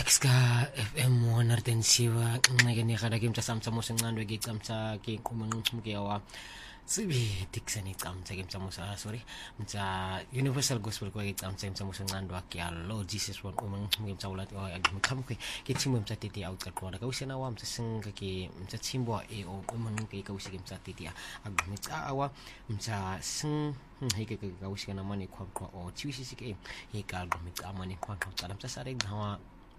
Tax ka FM 107 ngeke kada ke mtsamtsa mo sencandwe ke camtsa ke kumangumke wa sibi tiksani camtsa ke mtsamusa sorry mtsa Universal Gospel ko ke camtsa mtsamusa ngandwa ke allo Jesus one kumangumke mtsawulat wa agimkhamke ke tshimo mtsa titi out ka khona ka usena wa mtsa singa ke mtsa tshimbo e o kumangumke ka usike mtsa titi agimtsa wa mtsa sing heke ka usike na mani khwa o tshwisisike e ka agimtsa mani khwa tsala mtsa sare ngawa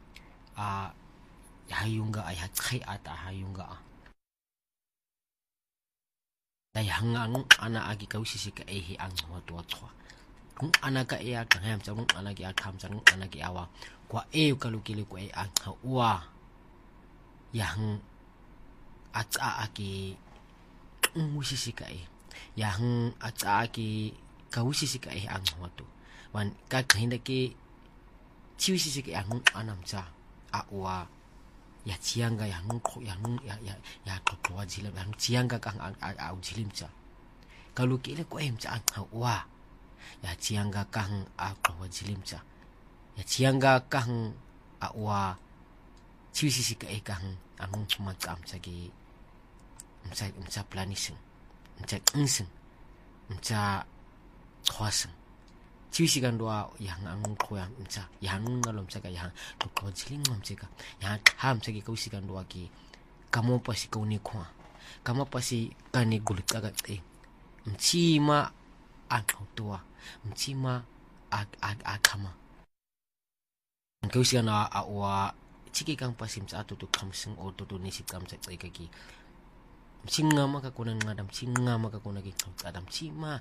hayunga ay hakhay ata hayunga dai hangang ana agi kausisi ka ehi ang watwa kung ana ka iya kangayam sa kung ana ki akam sa kung ana ki awa kwa kalukili ko ay ang uwa yang atsa aki musisi ka yang atsa aki kausisi ka ang watu wan kaghinda ki chiwisisi ka ang anam sa awa ya chianga ya ngko ya kokwa jila ya chianga kang au jilimcha kalukile ko emcha wa ya chianga kang akwa jilimcha ya chianga kang awa chiwisisi ka kang ang tumakam sa gi msa planising msa insing msa khwasing chiwisikan doa yang ang khoya msa yang ngalom saka yang ko jiling ngom seka yang ham saki kausikan doa ki kamo pasi ko ni khwa kamo pasi kani gulit ka mchima akhotua mchima akama kausikan wa chiki kang pasi msa to khamsing o to nisip kam sa ki msinga maka kunan ngadam singa maka kunagi adam sima